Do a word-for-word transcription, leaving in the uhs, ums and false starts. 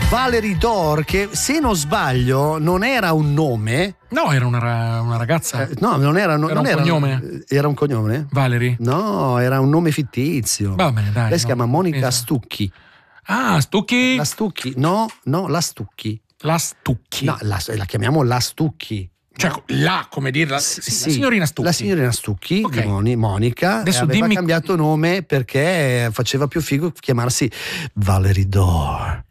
Valerie Dore, che se non sbaglio non era un nome. No, era una, ra- una ragazza. Eh, no, non era, non Era un era cognome? Era un cognome? Valerie? No, era un nome fittizio. Va bene, dai. Lei si no. chiama Monica Esatto. Stucchi. Ah, Stucchi? La Stucchi? No, no, la Stucchi. La Stucchi. No, la, la chiamiamo la Stucchi. Cioè, là, come dirla? Sì, Sì, sì, la signorina Stucchi. La signorina Stucchi, Ok. di Moni- Monica, Adesso aveva dimmi- cambiato nome perché faceva più figo chiamarsi Valerie Dore.